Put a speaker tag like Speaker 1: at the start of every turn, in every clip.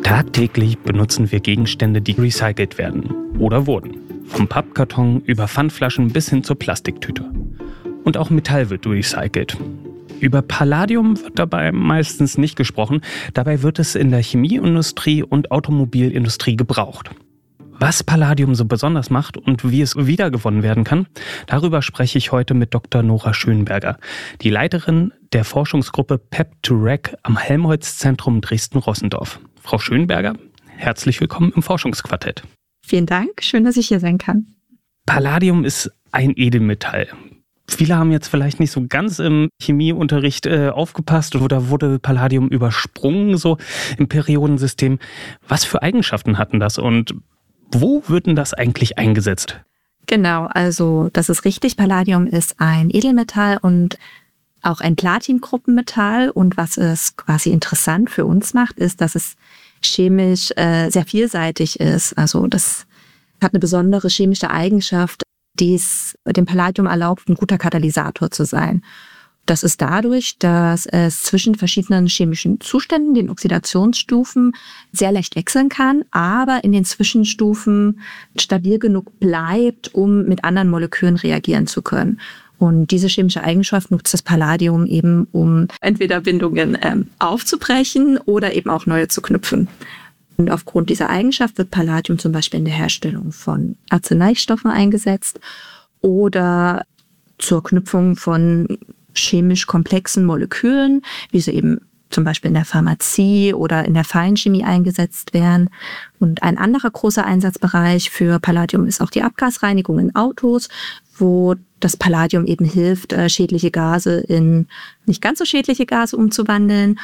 Speaker 1: Tagtäglich benutzen wir Gegenstände, die recycelt werden oder wurden. Vom Pappkarton über Pfandflaschen bis hin zur Plastiktüte. Und auch Metall wird recycelt. Über Palladium wird dabei meistens nicht gesprochen. Dabei wird es in der Chemieindustrie und Automobilindustrie gebraucht. Was Palladium so besonders macht und wie es wiedergewonnen werden kann, darüber spreche ich heute mit Dr. Nora Schönberger, die Leiterin der Forschungsgruppe PEP2REC am Helmholtz-Zentrum Dresden-Rossendorf. Frau Schönberger, herzlich willkommen im Forschungsquartett.
Speaker 2: Vielen Dank, schön, dass ich hier sein kann.
Speaker 1: Palladium ist ein Edelmetall. Viele haben jetzt vielleicht nicht so ganz im Chemieunterricht aufgepasst oder wurde Palladium übersprungen so im Periodensystem. Was für Eigenschaften hatten das und wo wird denn das eigentlich eingesetzt?
Speaker 2: Genau, also das ist richtig. Palladium ist ein Edelmetall und auch ein Platingruppenmetall. Und was es quasi interessant für uns macht, ist, dass es chemisch sehr vielseitig ist. Also das hat eine besondere chemische Eigenschaft, die es dem Palladium erlaubt, ein guter Katalysator zu sein. Das ist dadurch, dass es zwischen verschiedenen chemischen Zuständen, den Oxidationsstufen, sehr leicht wechseln kann, aber in den Zwischenstufen stabil genug bleibt, um mit anderen Molekülen reagieren zu können. Und diese chemische Eigenschaft nutzt das Palladium eben, um entweder Bindungen aufzubrechen oder eben auch neue zu knüpfen. Und aufgrund dieser Eigenschaft wird Palladium zum Beispiel in der Herstellung von Arzneistoffen eingesetzt oder zur Knüpfung von chemisch komplexen Molekülen, wie sie eben zum Beispiel in der Pharmazie oder in der Feinchemie eingesetzt werden. Und ein anderer großer Einsatzbereich für Palladium ist auch die Abgasreinigung in Autos, wo das Palladium eben hilft, schädliche Gase in nicht ganz so schädliche Gase umzuwandeln.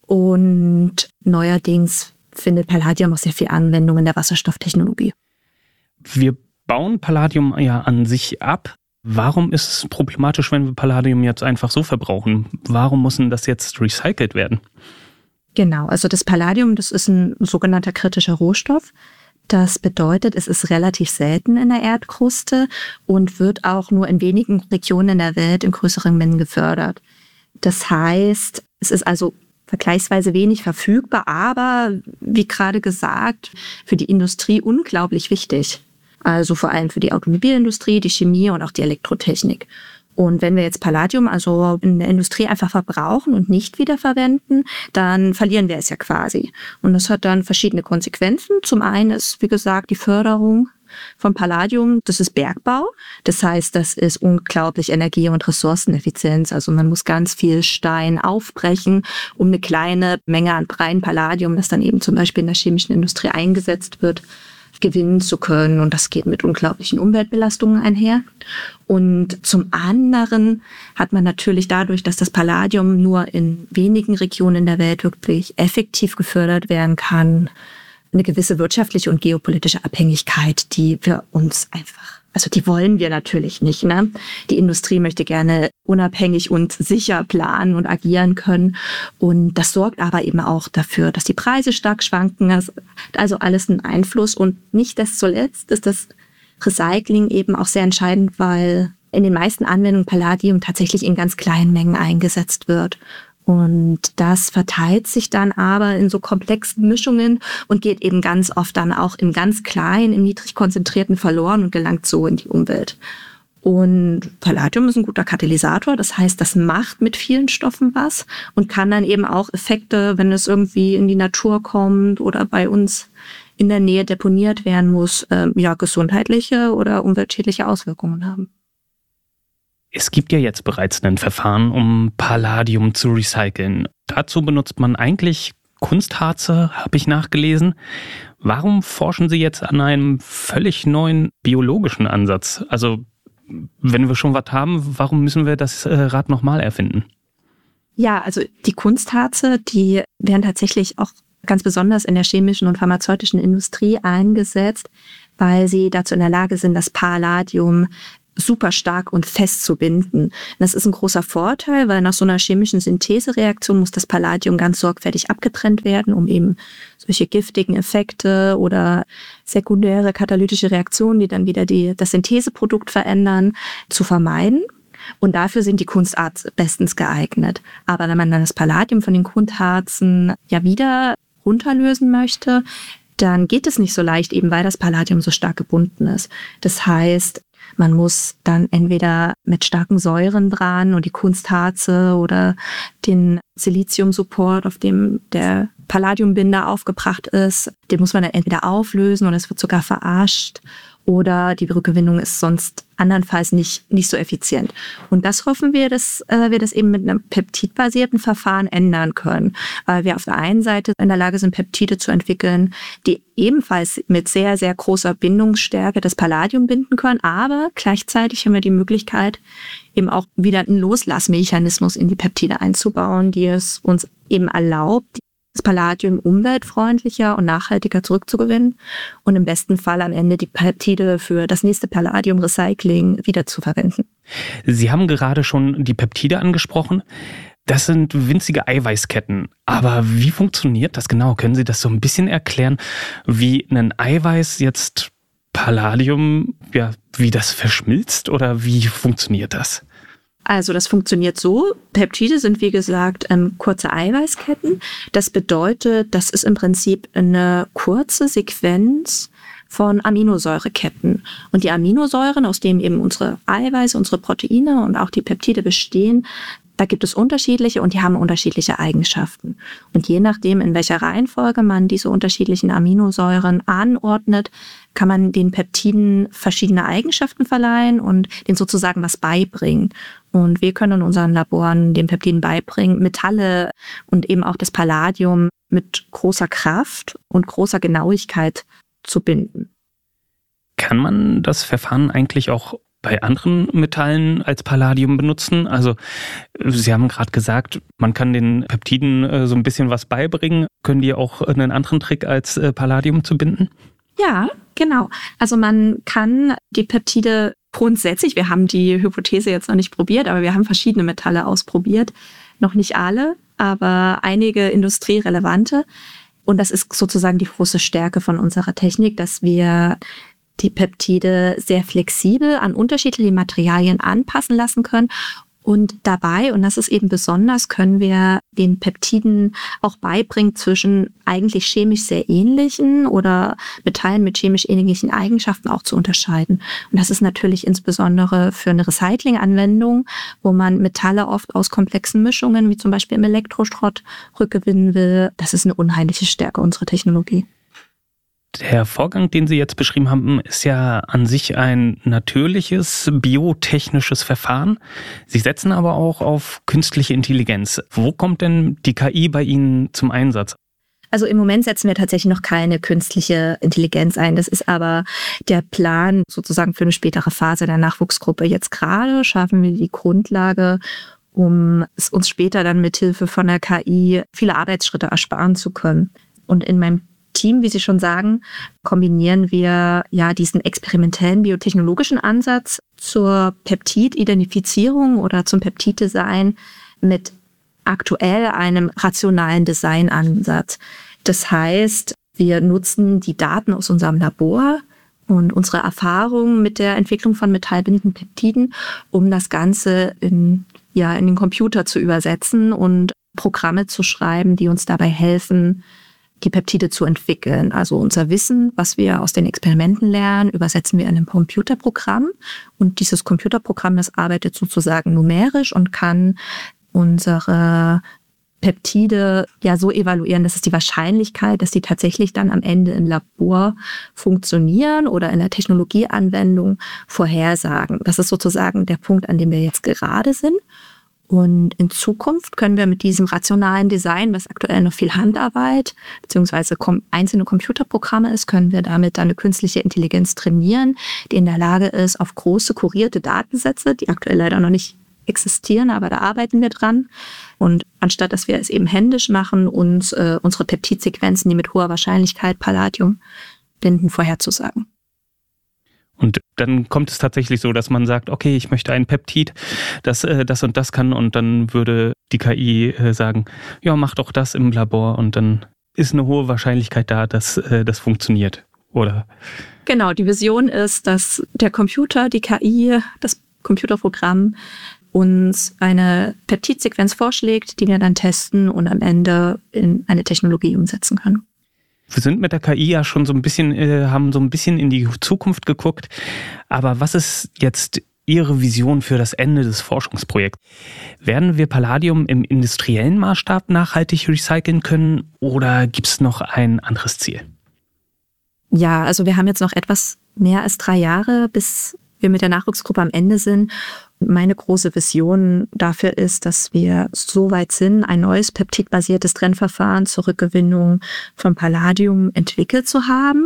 Speaker 2: Und neuerdings findet Palladium auch sehr viel Anwendung in der Wasserstofftechnologie.
Speaker 1: Wir bauen Palladium ja an sich ab. Warum ist es problematisch, wenn wir Palladium jetzt einfach so verbrauchen? Warum muss denn das jetzt recycelt werden?
Speaker 2: Genau, also das Palladium, das ist ein sogenannter kritischer Rohstoff. Das bedeutet, es ist relativ selten in der Erdkruste und wird auch nur in wenigen Regionen der Welt in größeren Mengen gefördert. Das heißt, es ist also vergleichsweise wenig verfügbar, aber wie gerade gesagt, für die Industrie unglaublich wichtig. Also vor allem für die Automobilindustrie, die Chemie und auch die Elektrotechnik. Und wenn wir jetzt Palladium also in der Industrie einfach verbrauchen und nicht wiederverwenden, dann verlieren wir es ja quasi. Und das hat dann verschiedene Konsequenzen. Zum einen ist, wie gesagt, die Förderung von Palladium, das ist Bergbau. Das heißt, das ist unglaublich Energie- und Ressourceneffizienz. Also man muss ganz viel Stein aufbrechen, um eine kleine Menge an reinem Palladium, das dann eben zum Beispiel in der chemischen Industrie eingesetzt wird, gewinnen zu können. Und das geht mit unglaublichen Umweltbelastungen einher. Und zum anderen hat man natürlich dadurch, dass das Palladium nur in wenigen Regionen der Welt wirklich effektiv gefördert werden kann, eine gewisse wirtschaftliche und geopolitische Abhängigkeit, die wir uns einfach, also die wollen wir natürlich nicht, ne? Die Industrie möchte gerne unabhängig und sicher planen und agieren können. Und das sorgt aber eben auch dafür, dass die Preise stark schwanken. Das hat also alles einen Einfluss. Und nicht desto zuletzt ist das Recycling eben auch sehr entscheidend, weil in den meisten Anwendungen Palladium tatsächlich in ganz kleinen Mengen eingesetzt wird. Und das verteilt sich dann aber in so komplexen Mischungen und geht eben ganz oft dann auch im ganz kleinen, im niedrig konzentrierten verloren und gelangt so in die Umwelt. Und Palladium ist ein guter Katalysator, das heißt, das macht mit vielen Stoffen was und kann dann eben auch Effekte, wenn es irgendwie in die Natur kommt oder bei uns in der Nähe deponiert werden muss, gesundheitliche oder umweltschädliche Auswirkungen haben.
Speaker 1: Es gibt ja jetzt bereits ein Verfahren, um Palladium zu recyceln. Dazu benutzt man eigentlich Kunstharze, habe ich nachgelesen. Warum forschen Sie jetzt an einem völlig neuen biologischen Ansatz? Also, wenn wir schon was haben, warum müssen wir das Rad nochmal erfinden?
Speaker 2: Ja, also die Kunstharze, die werden tatsächlich auch ganz besonders in der chemischen und pharmazeutischen Industrie eingesetzt, weil sie dazu in der Lage sind, das Palladium super stark und fest zu binden. Das ist ein großer Vorteil, weil nach so einer chemischen Synthesereaktion muss das Palladium ganz sorgfältig abgetrennt werden, um eben solche giftigen Effekte oder sekundäre katalytische Reaktionen, die dann wieder das Syntheseprodukt verändern, zu vermeiden. Und dafür sind die Kunstharze bestens geeignet. Aber wenn man dann das Palladium von den Kunstharzen ja wieder runterlösen möchte, dann geht es nicht so leicht, eben weil das Palladium so stark gebunden ist. Das heißt, man muss dann entweder mit starken Säuren dran und die Kunstharze oder den Siliziumsupport, auf dem der Palladiumbinder aufgebracht ist, den muss man dann entweder auflösen oder es wird sogar verarscht. Oder die Rückgewinnung ist sonst andernfalls nicht so effizient. Und das hoffen wir, dass wir das eben mit einem peptidbasierten Verfahren ändern können. Weil wir auf der einen Seite in der Lage sind, Peptide zu entwickeln, die ebenfalls mit sehr, sehr großer Bindungsstärke das Palladium binden können. Aber gleichzeitig haben wir die Möglichkeit, eben auch wieder einen Loslassmechanismus in die Peptide einzubauen, die es uns eben erlaubt, das Palladium umweltfreundlicher und nachhaltiger zurückzugewinnen und im besten Fall am Ende die Peptide für das nächste Palladium-Recycling wiederzuverwenden.
Speaker 1: Sie haben gerade schon die Peptide angesprochen. Das sind winzige Eiweißketten. Aber wie funktioniert das genau? Können Sie das so ein bisschen erklären, wie ein Eiweiß jetzt Palladium, wie das verschmilzt oder wie funktioniert das?
Speaker 2: Also das funktioniert so. Peptide sind, wie gesagt, kurze Eiweißketten. Das bedeutet, das ist im Prinzip eine kurze Sequenz von Aminosäureketten. Und die Aminosäuren, aus denen eben unsere Eiweiße, unsere Proteine und auch die Peptide bestehen, da gibt es unterschiedliche und die haben unterschiedliche Eigenschaften. Und je nachdem, in welcher Reihenfolge man diese unterschiedlichen Aminosäuren anordnet, kann man den Peptiden verschiedene Eigenschaften verleihen und denen sozusagen was beibringen. Und wir können in unseren Laboren den Peptiden beibringen, Metalle und eben auch das Palladium mit großer Kraft und großer Genauigkeit zu binden.
Speaker 1: Kann man das Verfahren eigentlich auch bei anderen Metallen als Palladium benutzen? Also Sie haben gerade gesagt, man kann den Peptiden so ein bisschen was beibringen. Können die auch einen anderen Trick als Palladium zu binden?
Speaker 2: Ja, genau. Also man kann die Peptide grundsätzlich, wir haben die Hypothese jetzt noch nicht probiert, aber wir haben verschiedene Metalle ausprobiert. Noch nicht alle, aber einige industrierelevante. Und das ist sozusagen die große Stärke von unserer Technik, dass wir die Peptide sehr flexibel an unterschiedliche Materialien anpassen lassen können. Und dabei, und das ist eben besonders, können wir den Peptiden auch beibringen, zwischen eigentlich chemisch sehr ähnlichen oder Metallen mit chemisch ähnlichen Eigenschaften auch zu unterscheiden. Und das ist natürlich insbesondere für eine Recycling-Anwendung, wo man Metalle oft aus komplexen Mischungen, wie zum Beispiel im Elektroschrott, rückgewinnen will. Das ist eine unheimliche Stärke unserer Technologie.
Speaker 1: Der Vorgang, den Sie jetzt beschrieben haben, ist ja an sich ein natürliches, biotechnisches Verfahren. Sie setzen aber auch auf künstliche Intelligenz. Wo kommt denn die KI bei Ihnen zum Einsatz?
Speaker 2: Also im Moment setzen wir tatsächlich noch keine künstliche Intelligenz ein. Das ist aber der Plan sozusagen für eine spätere Phase der Nachwuchsgruppe. Jetzt gerade schaffen wir die Grundlage, um es uns später dann mit Hilfe von der KI viele Arbeitsschritte ersparen zu können. Und in meinem Team, wie Sie schon sagen, kombinieren wir ja diesen experimentellen biotechnologischen Ansatz zur Peptididentifizierung oder zum Peptiddesign mit aktuell einem rationalen Designansatz. Das heißt, wir nutzen die Daten aus unserem Labor und unsere Erfahrungen mit der Entwicklung von metallbindenden Peptiden, um das Ganze in den Computer zu übersetzen und Programme zu schreiben, die uns dabei helfen, die Peptide zu entwickeln. Also unser Wissen, was wir aus den Experimenten lernen, übersetzen wir in ein Computerprogramm. Und dieses Computerprogramm, das arbeitet sozusagen numerisch und kann unsere Peptide so evaluieren, dass es die Wahrscheinlichkeit, dass die tatsächlich dann am Ende im Labor funktionieren oder in der Technologieanwendung vorhersagen. Das ist sozusagen der Punkt, an dem wir jetzt gerade sind. Und in Zukunft können wir mit diesem rationalen Design, was aktuell noch viel Handarbeit beziehungsweise einzelne Computerprogramme ist, können wir damit dann eine künstliche Intelligenz trainieren, die in der Lage ist, auf große kurierte Datensätze, die aktuell leider noch nicht existieren, aber da arbeiten wir dran. Und anstatt, dass wir es eben händisch machen, uns unsere Peptidsequenzen, die mit hoher Wahrscheinlichkeit Palladium binden, vorherzusagen.
Speaker 1: Und dann kommt es tatsächlich so, dass man sagt, okay, ich möchte ein Peptid, das und das kann, und dann würde die KI sagen, ja, mach doch das im Labor, und dann ist eine hohe Wahrscheinlichkeit da, dass das funktioniert, oder?
Speaker 2: Genau, die Vision ist, dass der Computer, die KI, das Computerprogramm uns eine Peptidsequenz vorschlägt, die wir dann testen und am Ende in eine Technologie umsetzen können.
Speaker 1: Wir sind mit der KI ja schon haben so ein bisschen in die Zukunft geguckt. Aber was ist jetzt Ihre Vision für das Ende des Forschungsprojekts? Werden wir Palladium im industriellen Maßstab nachhaltig recyceln können oder gibt es noch ein anderes Ziel?
Speaker 2: Ja, also wir haben jetzt noch etwas mehr als 3 Jahre, bis wir mit der Nachwuchsgruppe am Ende sind. Meine große Vision dafür ist, dass wir so weit sind, ein neues peptidbasiertes Trennverfahren zur Rückgewinnung von Palladium entwickelt zu haben.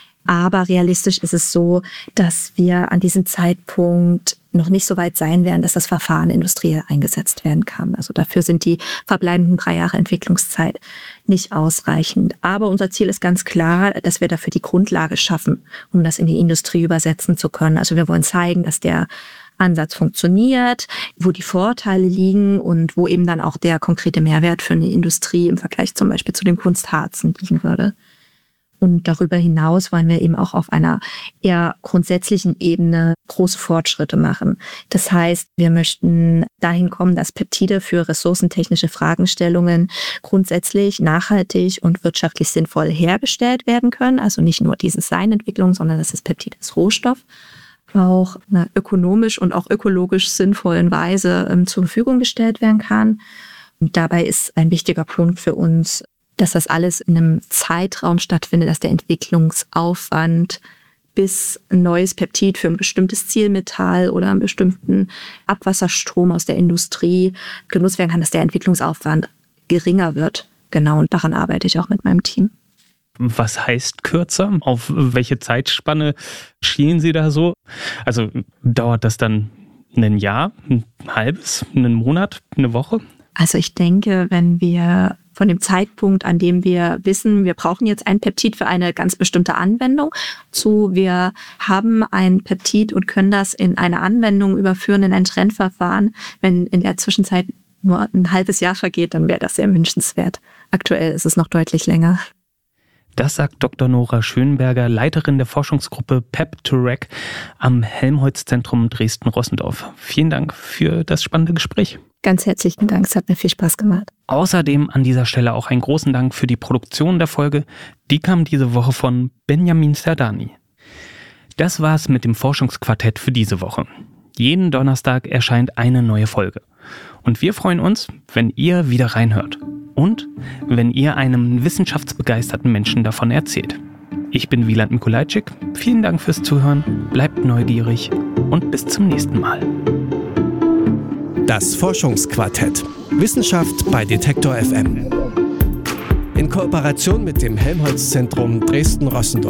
Speaker 2: Aber realistisch ist es so, dass wir an diesem Zeitpunkt noch nicht so weit sein werden, dass das Verfahren industriell eingesetzt werden kann. Also dafür sind die verbleibenden 3 Jahre Entwicklungszeit nicht ausreichend. Aber unser Ziel ist ganz klar, dass wir dafür die Grundlage schaffen, um das in die Industrie übersetzen zu können. Also wir wollen zeigen, dass der Ansatz funktioniert, wo die Vorteile liegen und wo eben dann auch der konkrete Mehrwert für eine Industrie im Vergleich zum Beispiel zu den Kunstharzen liegen würde. Und darüber hinaus wollen wir eben auch auf einer eher grundsätzlichen Ebene große Fortschritte machen. Das heißt, wir möchten dahin kommen, dass Peptide für ressourcentechnische Fragestellungen grundsätzlich nachhaltig und wirtschaftlich sinnvoll hergestellt werden können. Also nicht nur die Designentwicklung, sondern dass das Peptid als Rohstoff auch einer ökonomisch und auch ökologisch sinnvollen Weise zur Verfügung gestellt werden kann. Und dabei ist ein wichtiger Punkt für uns, dass das alles in einem Zeitraum stattfindet, dass der Entwicklungsaufwand bis ein neues Peptid für ein bestimmtes Zielmetall oder einen bestimmten Abwasserstrom aus der Industrie genutzt werden kann, dass der Entwicklungsaufwand geringer wird. Genau, und daran arbeite ich auch mit meinem Team.
Speaker 1: Was heißt kürzer? Auf welche Zeitspanne schielen Sie da so? Also dauert das dann ein Jahr, ein halbes, einen Monat, eine Woche?
Speaker 2: Also ich denke, wenn wir von dem Zeitpunkt, an dem wir wissen, wir brauchen jetzt ein Peptid für eine ganz bestimmte Anwendung, zu wir haben ein Peptid und können das in eine Anwendung überführen, in ein Trennverfahren, wenn in der Zwischenzeit nur ein halbes Jahr vergeht, dann wäre das sehr wünschenswert. Aktuell ist es noch deutlich länger.
Speaker 1: Das sagt Dr. Nora Schönberger, Leiterin der Forschungsgruppe Pep2Rec am Helmholtz-Zentrum Dresden-Rossendorf. Vielen Dank für das spannende Gespräch.
Speaker 2: Ganz herzlichen Dank, es hat mir viel Spaß gemacht.
Speaker 1: Außerdem an dieser Stelle auch einen großen Dank für die Produktion der Folge. Die kam diese Woche von Benjamin Serdani. Das war's mit dem Forschungsquartett für diese Woche. Jeden Donnerstag erscheint eine neue Folge. Und wir freuen uns, wenn ihr wieder reinhört. Und wenn ihr einem wissenschaftsbegeisterten Menschen davon erzählt. Ich bin Wieland Mikolajczyk. Vielen Dank fürs Zuhören. Bleibt neugierig und bis zum nächsten Mal.
Speaker 3: Das Forschungsquartett. Wissenschaft bei Detektor FM. In Kooperation mit dem Helmholtz-Zentrum Dresden-Rossendorf.